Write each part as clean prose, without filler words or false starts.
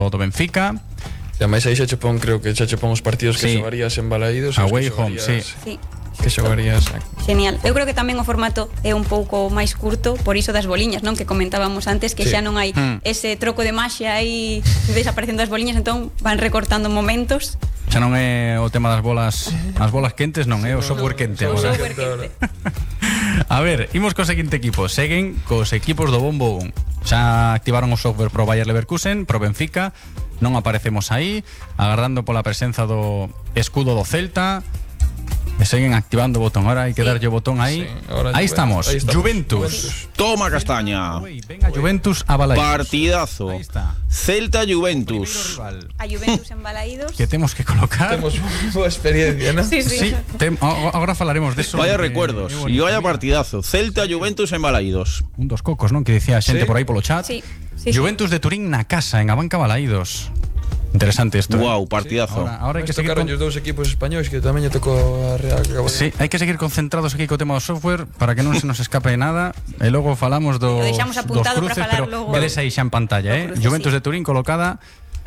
o do Benfica. E ademais aí xa che pon, creo que xa che pon os partidos que Sí. xogarías en Balaídos. Away home, sí. Que xogarías. Genial. Eu creo que tamén o formato é un pouco máis curto, por iso das boliñas, non? Que comentábamos antes, que Sí. xa non hai ese troco de maxia aí desaparecendo as boliñas, entón van recortando momentos. Xa non é o tema das bolas, as bolas quentes, non é o software quente O agora. software quente. A ver, imos co seguinte equipo. Seguen cos equipos do Bombo 1. Xa activaron o software pro Bayer Leverkusen, pro Benfica. Non aparecemos aí, agardando pola presenza do escudo do Celta. E seguen activando o botón. Ahora hai que darlle o botón aí. Sí, ahora Aí estamos. ahí estamos. Juventus. Toma castaña. Venga, Juventus a Balaídos. Partidazo. Ahí está. Celta Juventus. Rival A Juventus en Balaídos. que temos que colocar. Temos boa experiencia, ¿no? Sí, sí. Sí, agora falaremos de eso. Vaya porque recuerdos. é Y bonito. vaya Mira, partidazo. Celta Juventus en Balaídos. un dos cocos, non? Que dicía a xente Sí. por aí polo chat. Sí, sí, Juventus de Turín na casa, en Abanca Balaídos. Interesante isto. Wow, partidazo. Ahora hai que seguir tocaron os dous equipos españois que tamén lle tocou a Real. Sí, hai que seguir concentrados aquí co tema do software para que non se nos escape nada e logo falamos Lo deixamos apuntado dos cruces, para falar pero logo. quedes aí xa en pantalla, Do cruce, Juventus sí. de Turín colocada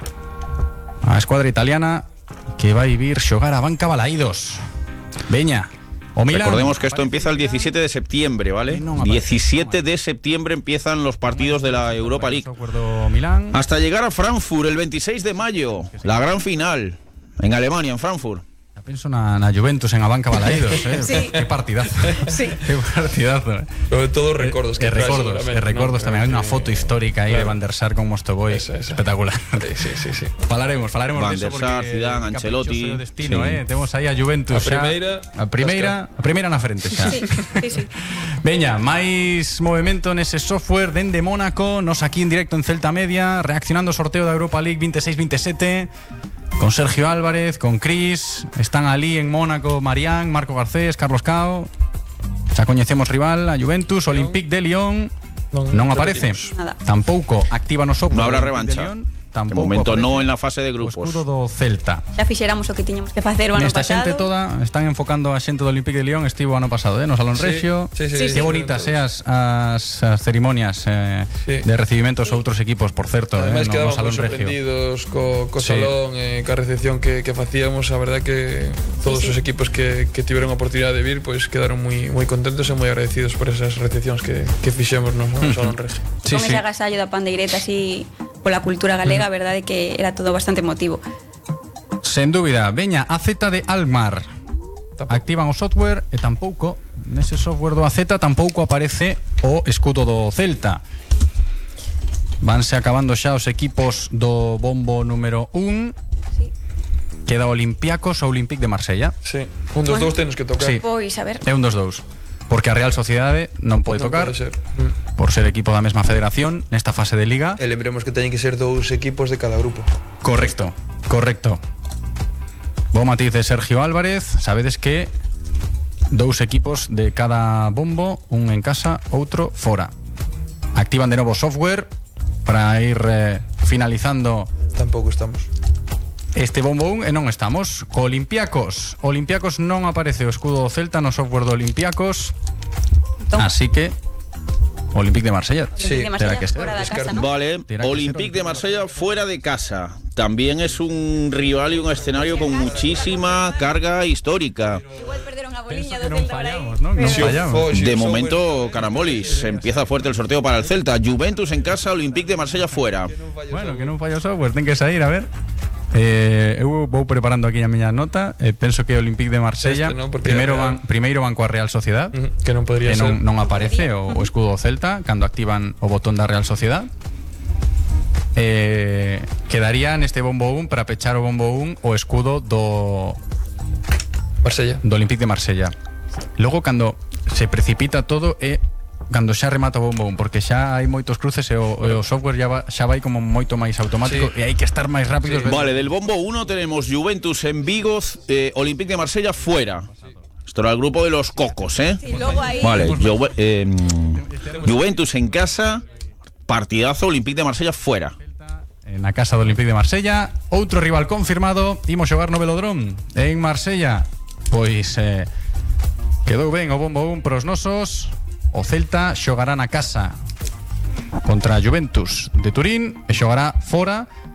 a escuadra italiana que vai vir xogar a Banca Balaídos. Veña, o Milan. Recordemos que esto empieza el 17 de septiembre, ¿vale? No aparece. 17 de septiembre empiezan los partidos de la Europa League. Software do Milán. Hasta llegar a Frankfurt el 26 de mayo, la gran final en Alemania, en Frankfurt. Penso na Juventus en Abanca Balaídos, Sí. Que partidazo. Sí. Que partidazo. Sobre todo recordos que trae, seguramente, recordos ¿no? tamén. Hai unha Que- foto histórica aí de claro. Van der Sar con Mostovoy. Esa. Espectacular. Sí. Falaremos Van de der eso Sar, porque Zidane, Ancelotti. caprichoso destino, Sí. Temos aí a Juventus A primeira na frente xa. Sí, sí. Veña, máis movemento nese software dende Mónaco, nos aquí en directo en Celta Media, reaccionando ao sorteo da Europa League 26-27 con Sergio Álvarez, con Cris, están ali en Mónaco Marián, Marco Garcés, Carlos Cao. Xa coñecemos rival, a Juventus, Olympique de Lyon. Non aparece. Nada. Tampouco activa no software. No habrá Olympique de revancha. Lyon, De tampouco momento no aparece en la fase de o grupos. escudo do Celta. Xa fixéramos o que tiñamos que facer o ano Nesta pasado. xente toda están enfocando a xente do Olympique de Lyon. Estivo ano pasado, no Salón Sí, Regio. sí, Qué sí, bonitas sí. as cerimonias Sí. de recibimentos a outros equipos, por certo, Ademais no quedamos Salón moi Regio. sorprendidos co Sí. salón e ca recepción que facíamos. A verdad que todos os equipos que tiveron a oportunidade de vir pues quedaron moi contentos e moi agradecidos por esas recepcións que fixemos no Salón Regio. Sí, Con sí. ese agasallo da pandeireta así pola cultura galega, a verdade que era todo bastante emotivo. Sen dúbida, veña, AZ de Alkmaar. Activan o software e tampouco nese software do AZ tampouco aparece o escudo do Celta. Vanse acabando xa os equipos do bombo número 1. Sí. Queda Olympiacos ou Olympique de Marsella. Sí, un dos dous tenos que tocar. Sí. Pois, a ver. É un dos dous. Porque a Real Sociedade non pode Non tocar pode ser. por ser equipo da mesma federación nesta fase de liga. E lembremos que teñen que ser dous equipos de cada grupo. Correcto. Bo matiz de Sergio Álvarez. Sabedes que dous equipos de cada bombo, un en casa, outro fora. Activan de novo software para ir finalizando Tampouco estamos. este bombo 1 e non estamos. Co Olympiacos non aparece o escudo do Celta no software do Olympiacos. Entón, Así que Olympique de Marsella. Sí, de terá Marsella que ser. fora da casa, ¿no? Vale, Tendrá que Olympique ser de Marsella fuera de casa. También es un rival y un escenario con muchísima carga histórica. Igual perderon a boliña Que do non Celta por aí. fallamos, ¿no? Que non Si o fallamos. fo- si De o momento, software- Caramolis, empieza fuerte el sorteo para el Celta. Juventus en casa, Olympique de Marsella fuera. Bueno, que non falla o software, ten que sair, a ver. Eu vou preparando aquí a miña nota. Penso que Olympique de Marsella Este non, porque primeiro Real- van coa Real Sociedad, Que non podría que ser. non aparece o escudo do Celta cando activan o botón da Real Sociedad. Quedaría neste bombo 1 para pechar o bombo 1 o escudo do Marsella. Olympique de Marsella. Logo cando se precipita todo é cando xa remata o bombo 1, porque xa hai moitos cruces e o software xa vai como moito máis automático Sí. e hai que estar máis rápidos. Vale, del bombo 1 tenemos Juventus en Vigo, Olympique de Marsella fuera. Esto era el grupo de los cocos, ¿eh? Sí, logo aí. Vale, Juventus en casa, partidazo, Olympique de Marsella fuera. Na casa do Olympique de Marsella, outro rival confirmado, imos xogar no Velodrome en Marsella. Pois quedou ben o bombo 1 pros nosos. O Celta xogará na casa contra a Juventus de Turín e xogará fora